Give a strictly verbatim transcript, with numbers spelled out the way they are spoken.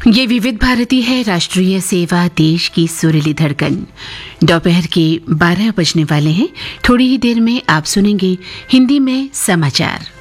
ये विविध भारती है, राष्ट्रीय सेवा, देश की सुरीली धड़कन। दोपहर के बारह बजने वाले हैं। थोड़ी ही देर में आप सुनेंगे हिंदी में समाचार।